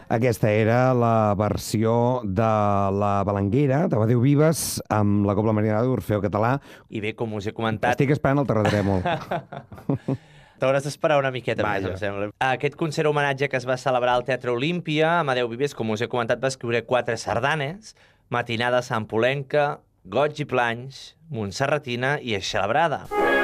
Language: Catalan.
Aquesta era la versió de la Balanguera, de Badeu Vives, amb la Cobla Marinada d'Orfeo Català. I bé, com us he comentat... Estic esperant el terratrèmol. T'hauràs d'esperar una miqueta més, Vaja. em sembla. Aquest concert homenatge que es va celebrar al Teatre Olímpia, Amadeu Vives, com us he comentat, va escriure 4 sardanes: Matinada santpolenca, Goig i Planys, Montserratina i Eixelebrada.